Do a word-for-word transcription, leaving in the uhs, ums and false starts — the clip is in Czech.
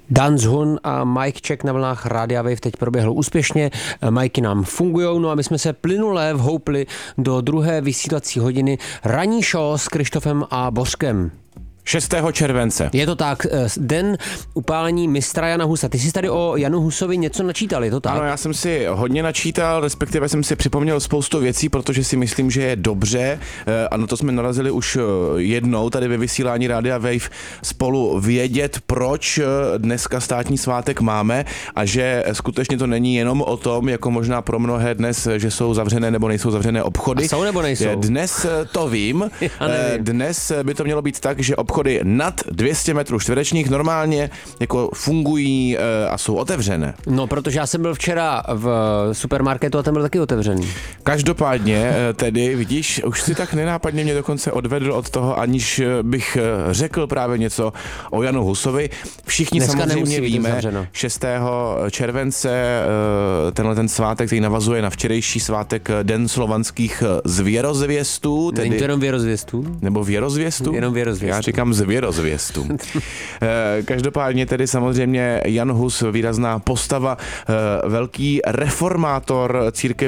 Dan Zhun a Mike Check na vlnách Rádia Wave teď proběhlo úspěšně, majky nám fungujou, no a my jsme se plynule vhoupli do druhé vysílací hodiny ranní show s Krištofem a Bořkem. šestého července. Je to tak, den upálení mistra Jana Husa. Ty jsi tady o Janu Husovi něco načítal, je to tak? Ano, já jsem si hodně načítal, respektive jsem si připomněl spoustu věcí, protože si myslím, že je dobře, ano, to jsme narazili už jednou tady ve vysílání Rádia Wave, spolu vědět, proč dneska státní svátek máme a že skutečně to není jenom o tom, jako možná pro mnohé dnes, že jsou zavřené nebo nejsou zavřené obchody. A jsou nebo nejsou? Dnes to vím. Dnes by to mělo být tak, že obchody nad dvě stě metrů čtverečních normálně jako fungují a jsou otevřené. No, protože já jsem byl včera v supermarketu a ten byl taky otevřený. Každopádně tedy, vidíš, už si tak nenápadně mě dokonce odvedl od toho, aniž bych řekl právě něco o Janu Husovi. Všichni Dneska samozřejmě víme, šestého července tenhle ten svátek, který navazuje na včerejší svátek Den slovanských zvěrozvěstů. Není to jenom věrozvěstů? Nebo věrozvěstů? Jenom věrozvěstů. Já říkám zvěrozvěstů. Každopádně tedy samozřejmě Jan Hus, výrazná postava, velký reformátor církve